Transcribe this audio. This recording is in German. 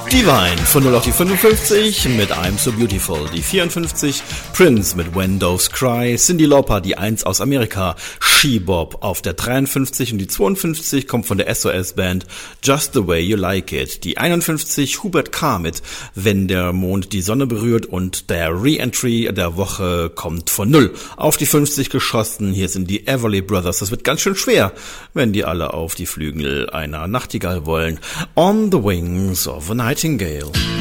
Divine von 0 auf die 55 mit I'm So Beautiful, die 54, Prince mit When Doves Cry, Cyndi Lauper, die 1 aus Amerika, She-Bop auf der 53 und die 52 kommt von der SOS-Band Just The Way You Like It, die 51 Hubert K. mit Wenn der Mond die Sonne berührt und der Re-Entry der Woche kommt von 0 auf die 50 geschossen, hier sind die Everly Brothers, das wird ganz schön schwer, wenn die alle auf die Flügel einer Nachtigall wollen, On the Wings of a Nightingale.